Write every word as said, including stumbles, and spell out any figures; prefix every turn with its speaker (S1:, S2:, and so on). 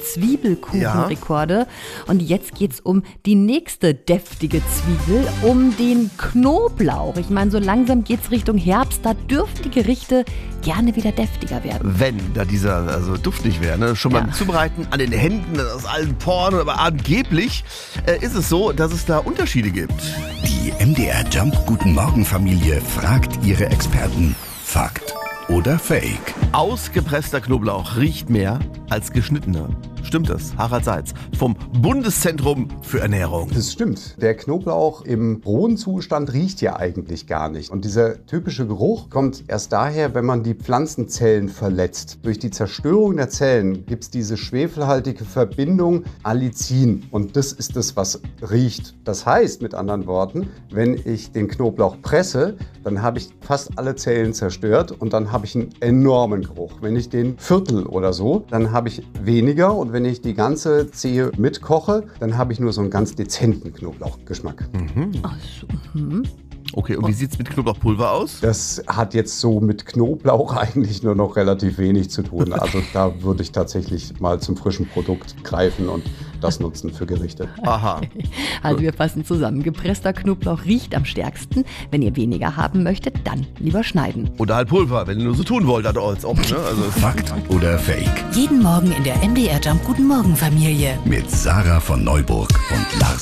S1: Zwiebelkuchenrekorde. Ja. Und jetzt geht's um die nächste deftige Zwiebel, um den Knoblauch. Ich meine, so langsam geht's Richtung Herbst, da dürfen die Gerichte gerne wieder deftiger werden.
S2: Wenn da dieser also Duft nicht wäre, ne? Schon beim ja. Zubereiten an den Händen aus allen Poren, aber angeblich äh, ist es so, dass es da Unterschiede gibt.
S3: Die M D R Jump Guten Morgen Familie fragt ihre Experten. Fakt oder Fake?
S2: Ausgepresster Knoblauch riecht mehr als geschnittener. Stimmt das? Harald Seitz vom Bundeszentrum für Ernährung.
S4: Das stimmt. Der Knoblauch im rohen Zustand riecht ja eigentlich gar nicht. Und dieser typische Geruch kommt erst daher, wenn man die Pflanzenzellen verletzt. Durch die Zerstörung der Zellen gibt es diese schwefelhaltige Verbindung Allicin. Und das ist das, was riecht. Das heißt, mit anderen Worten, wenn ich den Knoblauch presse, dann habe ich fast alle Zellen zerstört und dann habe ich einen enormen Geruch. Wenn ich den viertel oder so, dann habe ich weniger. Und wenn ich die ganze Zehe mitkoche, dann habe ich nur so einen ganz dezenten Knoblauchgeschmack.
S2: Mhm.
S1: Ach so. Mhm.
S2: Okay, und wie sieht es mit Knoblauchpulver aus?
S4: Das hat jetzt so mit Knoblauch eigentlich nur noch relativ wenig zu tun. Also da würde ich tatsächlich mal zum frischen Produkt greifen und das nutzen für Gerichte.
S2: Aha.
S1: Also wir fassen zusammen. Gepresster Knoblauch riecht am stärksten. Wenn ihr weniger haben möchtet, dann lieber schneiden.
S2: Oder halt Pulver, wenn ihr nur so tun wollt. Also, auch, ne? also
S3: Fakt oder Fake?
S5: Jeden Morgen in der M D R Jump Guten Morgen Familie.
S3: Mit Sarah von Neuburg und Lars